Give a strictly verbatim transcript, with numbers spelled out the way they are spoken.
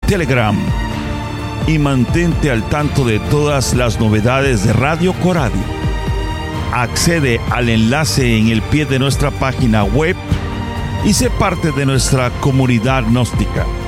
Telegram y mantente al tanto de todas las novedades de Radio Coradio. Accede al enlace en el pie de nuestra página web y sé parte de nuestra comunidad gnóstica.